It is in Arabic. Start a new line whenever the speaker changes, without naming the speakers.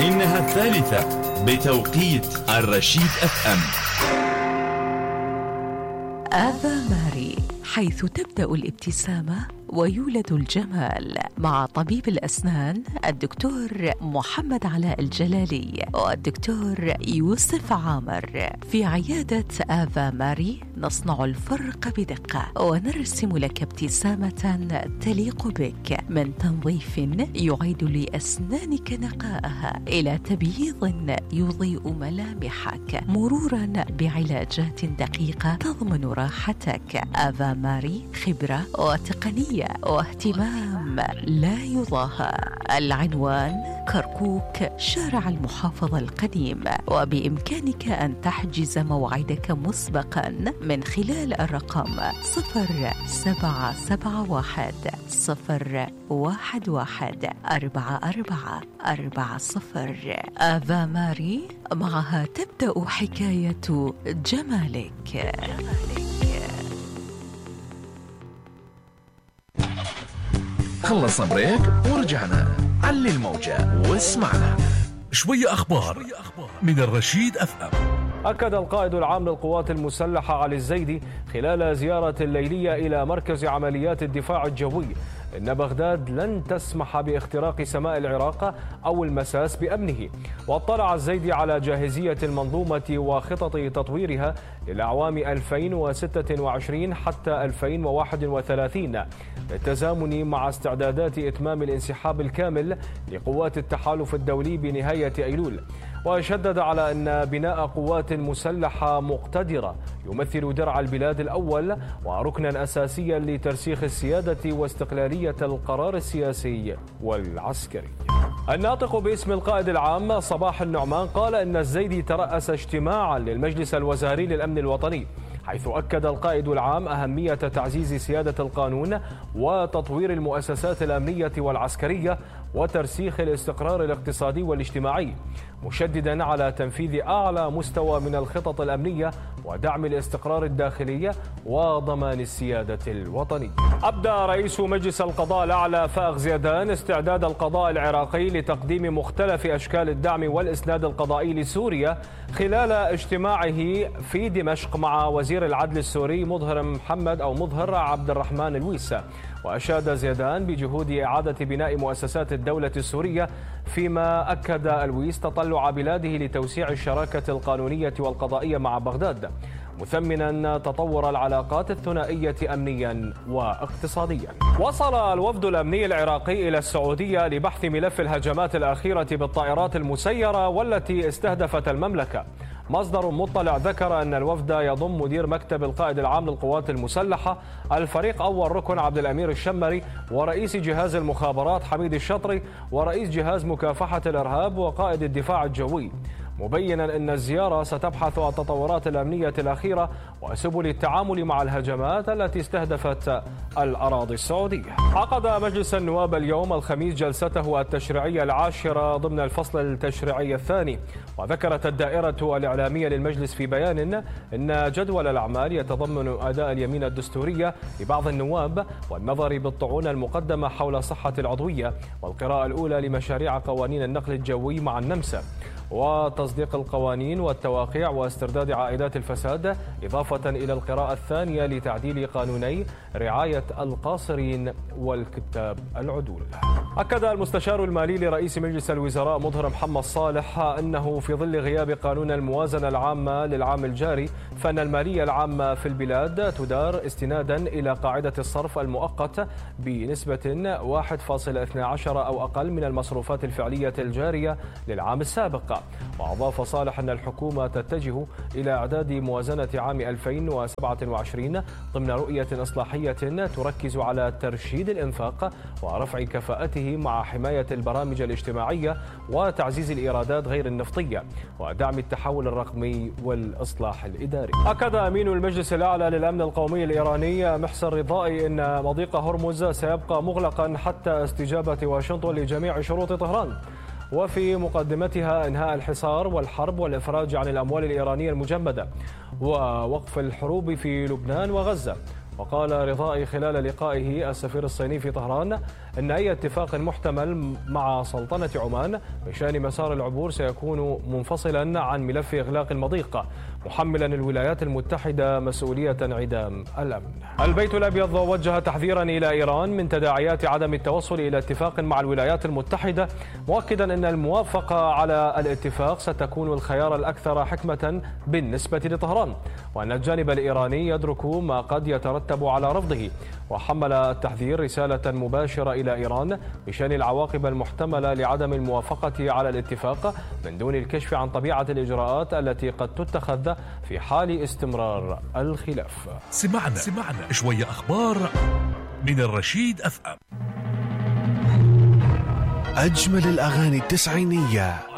إنها الثالثة بتوقيت الرشيد FM.
آفا ماري، حيث تبدأ الابتسامة ويولد الجمال، مع طبيب الأسنان الدكتور محمد علاء الجلالي والدكتور يوسف عامر. في عيادة آفا ماري نصنع الفرق بدقة ونرسم لك ابتسامة تليق بك، من تنظيف يعيد لأسنانك نقاءها إلى تبييض يضيء ملامحك، مرورا بعلاجات دقيقة تضمن راحتك. آفا ماري خبرة وتقنية واهتمام لا يضاهى. العنوان كركوك، شارع المحافظة القديم، وبإمكانك أن تحجز موعدك مسبقا من خلال الرقم 0771 011 4440. آفا ماري، معها تبدأ حكاية جمالك.
خلصنا بريك ورجعنا. علي الموجة واسمعنا.
شوية أخبار من الرشيد FM.
أكد القائد العام للقوات المسلحة علي الزيدي خلال زيارة ليلية إلى مركز عمليات الدفاع الجوي إن بغداد لن تسمح باختراق سماء العراق أو المساس بأمنه. واطلع الزيدي على جاهزية المنظومة وخطط تطويرها للأعوام 2026 حتى 2031 بالتزامن مع استعدادات إتمام الانسحاب الكامل لقوات التحالف الدولي بنهاية أيلول. وشدد على أن بناء قوات مسلحة مقتدرة يمثل درع البلاد الأول وركنا أساسيا لترسيخ السيادة واستقلالية القرار السياسي والعسكري. الناطق باسم القائد العام صباح النعمان قال أن الزيدي ترأس اجتماعا للمجلس الوزاري للأمن الوطني، حيث أكد القائد العام أهمية تعزيز سيادة القانون وتطوير المؤسسات الأمنية والعسكرية وترسيخ الاستقرار الاقتصادي والاجتماعي، مشددا على تنفيذ أعلى مستوى من الخطط الأمنية ودعم الاستقرار الداخلي وضمان السيادة الوطنية. أبدى رئيس مجلس القضاء الأعلى فائق زيدان استعداد القضاء العراقي لتقديم مختلف أشكال الدعم والإسناد القضائي لسوريا خلال اجتماعه في دمشق مع وزير العدل السوري مظهر عبد الرحمن الويس. وأشاد زيدان بجهود إعادة بناء مؤسسات الدولة السورية، فيما أكد الويس تطلع بلاده لتوسيع الشراكة القانونية والقضائية مع بغداد، مثمنا تطور العلاقات الثنائية أمنيا واقتصاديا. وصل الوفد الأمني العراقي إلى السعودية لبحث ملف الهجمات الأخيرة بالطائرات المسيرة والتي استهدفت المملكة. مصدر مطلع ذكر أن الوفد يضم مدير مكتب القائد العام للقوات المسلحة، الفريق أول ركن عبد الأمير الشمري، ورئيس جهاز المخابرات حميد الشطري، ورئيس جهاز مكافحة الإرهاب، وقائد الدفاع الجوي، مبينا أن الزيارة ستبحث عن التطورات الأمنية الأخيرة وسبل التعامل مع الهجمات التي استهدفت الأراضي السعودية. عقد مجلس النواب اليوم الخميس جلسته التشريعية العاشرة ضمن الفصل التشريعي الثاني. وذكرت الدائرة الإعلامية للمجلس في بيان أن جدول الأعمال يتضمن أداء اليمين الدستورية لبعض النواب والنظر بالطعون المقدمة حول صحة العضوية والقراءة الأولى لمشاريع قوانين النقل الجوي مع النمسا وتصديق القوانين والتواقيع واسترداد عائدات الفساد، إضافة إلى القراءة الثانية لتعديل قانوني رعاية القاصرين والكتاب العدول. أكد المستشار المالي لرئيس مجلس الوزراء مظهر محمد صالح أنه في ظل غياب قانون الموازنة العامة للعام الجاري فإن المالية العامة في البلاد تدار استنادا إلى قاعدة الصرف المؤقت بنسبة 1.12 أو أقل من المصروفات الفعلية الجارية للعام السابق. وأضاف صالح أن الحكومة تتجه إلى إعداد موازنة عام 2027 ضمن رؤية إصلاحية تركز على ترشيد الإنفاق ورفع كفاءته مع حماية البرامج الاجتماعية وتعزيز الإيرادات غير النفطية ودعم التحول الرقمي والإصلاح الإداري. أكد أمين المجلس الأعلى للأمن القومي الإيراني محسن رضائي أن مضيق هرمز سيبقى مغلقا حتى استجابة واشنطن لجميع شروط طهران، وفي مقدمتها إنهاء الحصار والحرب والإفراج عن الأموال الإيرانية المجمدة ووقف الحروب في لبنان وغزة. وقال رضائي خلال لقائه السفير الصيني في طهران أن أي اتفاق محتمل مع سلطنة عمان بشأن مسار العبور سيكون منفصلا عن ملف إغلاق المضيق، محملا الولايات المتحدة مسؤولية انعدام الأمن. البيت الأبيض وجه تحذيرا إلى إيران من تداعيات عدم التوصل إلى اتفاق مع الولايات المتحدة، مؤكدا أن الموافقة على الاتفاق ستكون الخيار الأكثر حكمة بالنسبة لطهران، وأن الجانب الإيراني يدرك ما قد يترتب على رفضه. وحمل التحذير رسالة مباشرة إلى إيران بشأن العواقب المحتملة لعدم الموافقة على الاتفاق من دون الكشف عن طبيعة الإجراءات التي قد تتخذ في حال استمرار الخلاف.
سمعنا شوية أخبار من الرشيد FM.
أجمل الأغاني التسعينية